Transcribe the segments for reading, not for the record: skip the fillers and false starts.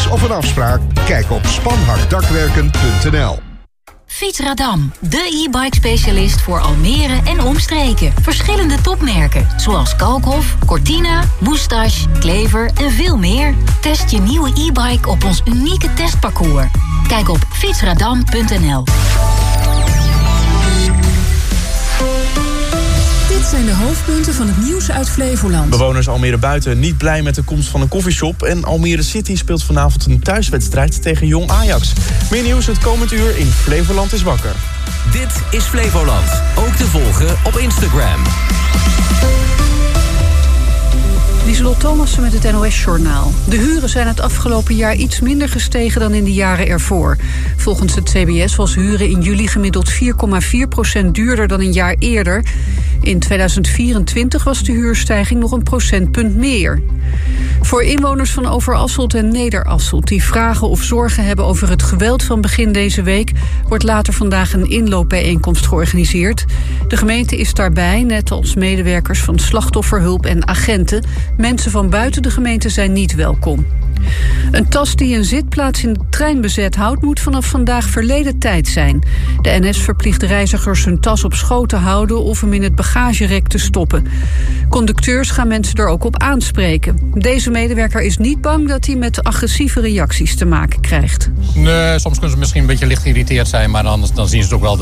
advies of een afspraak? Kijk op spanhardakwerken.nl. Fietsradam, de e-bike specialist voor Almere en omstreken. Verschillende topmerken, zoals Kalkhoff, Cortina, Moustache, Klever en veel meer. Test je nieuwe e-bike op ons unieke testparcours. Kijk op fietsradam.nl. Dit zijn de hoofdpunten van het nieuws uit Flevoland. Bewoners Almere Buiten niet blij met de komst van een koffieshop. En Almere City speelt vanavond een thuiswedstrijd tegen Jong Ajax. Meer nieuws het komend uur in Flevoland is wakker. Dit is Flevoland. Ook te volgen op Instagram. Lieselot Thomassen met het NOS-journaal. De huren zijn het afgelopen jaar iets minder gestegen dan in de jaren ervoor. Volgens het CBS was huren in juli gemiddeld 4,4% duurder dan een jaar eerder. In 2024 was de huurstijging nog een procentpunt meer. Voor inwoners van Overasselt en Nederasselt die vragen of zorgen hebben over het geweld van begin deze week, wordt later vandaag een inloopbijeenkomst georganiseerd. De gemeente is daarbij, net als medewerkers van slachtofferhulp en agenten. Mensen van buiten de gemeente zijn niet welkom. Een tas die een zitplaats in de trein bezet houdt, moet vanaf vandaag verleden tijd zijn. De NS verplicht reizigers hun tas op schoot te houden of hem in het bagagerek te stoppen. Conducteurs gaan mensen er ook op aanspreken. Deze medewerker is niet bang dat hij met agressieve reacties te maken krijgt. Nee, soms kunnen ze misschien een beetje licht geïrriteerd zijn, maar dan zien ze het ook wel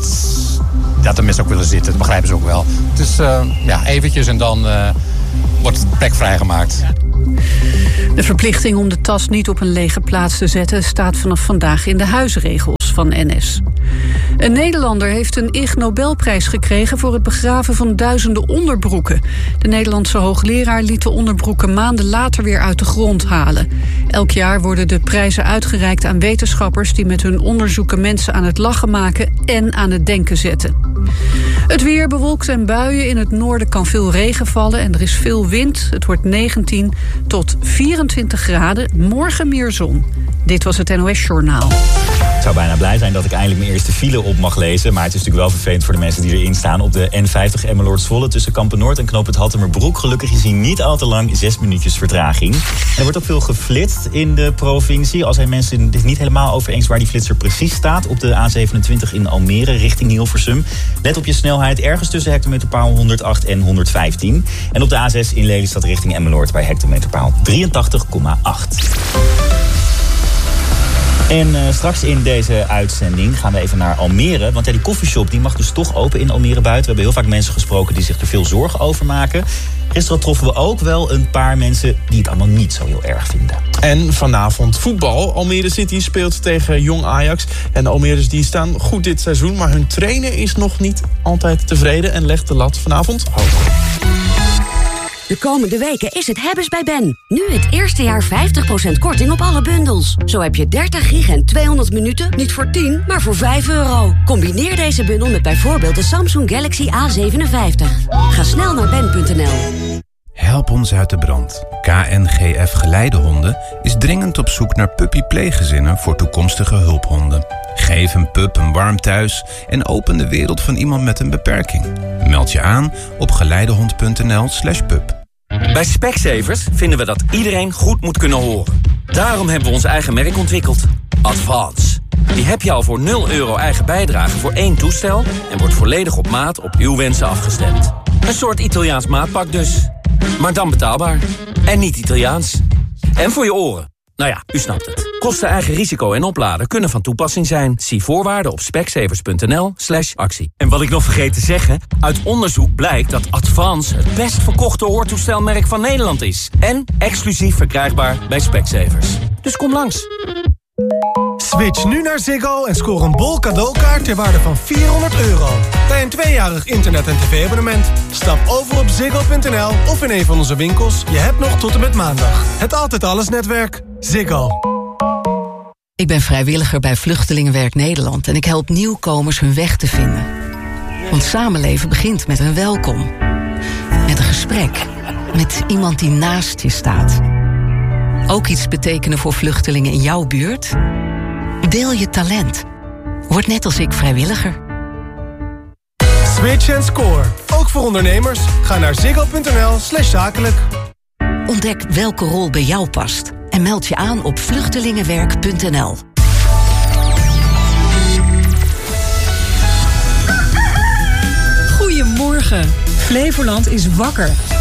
dat de mensen ook willen zitten. Dat begrijpen ze ook wel. Het is eventjes en dan wordt het plek vrijgemaakt. De verplichting om de tas niet op een lege plaats te zetten staat vanaf vandaag in de huisregels van NS. Een Nederlander heeft een Ig Nobelprijs gekregen voor het begraven van duizenden onderbroeken. De Nederlandse hoogleraar liet de onderbroeken maanden later weer uit de grond halen. Elk jaar worden de prijzen uitgereikt aan wetenschappers die met hun onderzoeken mensen aan het lachen maken en aan het denken zetten. Het weer bewolkt en buien. In het noorden kan veel regen vallen en er is veel wind. Het wordt 19 tot 24 graden. Morgen meer zon. Dit was het NOS-journaal. Ik zou bijna blij zijn dat ik eindelijk mijn eerste file op mag lezen. Maar het is natuurlijk wel vervelend voor de mensen die erin staan. Op de N50 Emmeloord-Zwolle tussen Kampen-Noord en Knoop het Hattemerbroek. Gelukkig is hij niet al te lang, 6 minuutjes vertraging. Er wordt ook veel geflitst in de provincie. Al zijn mensen het niet helemaal over eens waar die flitser precies staat. Op de A27 in Almere richting Hilversum. Let op je snelheid ergens tussen hectometerpaal 108 en 115. En op de A6 in Lelystad richting Emmeloord bij hectometerpaal 83,8. En straks in deze uitzending gaan we even naar Almere. Want die koffieshop die mag dus toch open in Almere Buiten. We hebben heel vaak mensen gesproken die zich er veel zorgen over maken. Gisteren troffen we ook wel een paar mensen die het allemaal niet zo heel erg vinden. En vanavond voetbal. Almere City speelt tegen Jong Ajax. En de Almere's die staan goed dit seizoen. Maar hun trainer is nog niet altijd tevreden en legt de lat vanavond hoog. De komende weken is het hebbes bij Ben. Nu het eerste jaar 50% korting op alle bundels. Zo heb je 30 gig en 200 minuten niet voor 10, maar voor €5. Combineer deze bundel met bijvoorbeeld de Samsung Galaxy A57. Ga snel naar ben.nl. Help ons uit de brand. KNGF Geleidehonden is dringend op zoek naar puppy-pleeggezinnen voor toekomstige hulphonden. Geef een pup een warm thuis en open de wereld van iemand met een beperking. Meld je aan op geleidehond.nl/pup. Bij Specsavers vinden we dat iedereen goed moet kunnen horen. Daarom hebben we ons eigen merk ontwikkeld. Advance. Die heb je al voor €0 eigen bijdrage voor 1 toestel en wordt volledig op maat op uw wensen afgestemd. Een soort Italiaans maatpak dus. Maar dan betaalbaar. En niet Italiaans. En voor je oren. Nou ja, u snapt het. Kosten, eigen risico en opladen kunnen van toepassing zijn. Zie voorwaarden op specsavers.nl/actie. En wat ik nog vergeet te zeggen, uit onderzoek blijkt dat Advance het best verkochte hoortoestelmerk van Nederland is. En exclusief verkrijgbaar bij Specsavers. Dus kom langs. Switch nu naar Ziggo en scoor een bol cadeaukaart ter waarde van €400. Bij een 2-jarig internet- en tv-abonnement. Stap over op ziggo.nl of in een van onze winkels. Je hebt nog tot en met maandag. Het Altijd Alles netwerk. Ziggo. Ik ben vrijwilliger bij Vluchtelingenwerk Nederland en ik help nieuwkomers hun weg te vinden. Want samenleven begint met een welkom. Met een gesprek. Met iemand die naast je staat. Ook iets betekenen voor vluchtelingen in jouw buurt? Deel je talent. Word net als ik vrijwilliger. Switch en score. Ook voor ondernemers. Ga naar ziggo.nl/zakelijk. Ontdek welke rol bij jou past. En meld je aan op vluchtelingenwerk.nl. Goedemorgen. Flevoland is wakker.